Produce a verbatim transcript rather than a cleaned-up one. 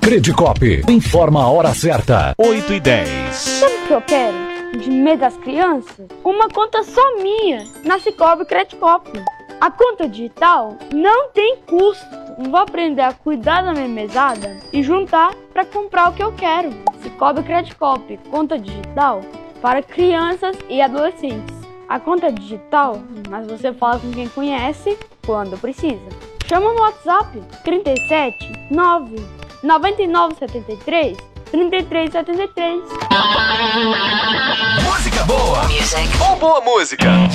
Credicop, informa a hora certa. oito e dez. Sabe o que eu quero? De medo das crianças? Uma conta só minha na Cicobi Credicop. A conta digital não tem custo. Vou aprender a cuidar da minha mesada e juntar para comprar o que eu quero. Cicobi Credicop, conta digital para crianças e adolescentes. A conta é digital, mas você fala com quem conhece quando precisa. Chama no WhatsApp trinta e sete, nove, noventa e nove, setenta e três, trinta e três, setenta e três. Música boa. Music. Ou boa música.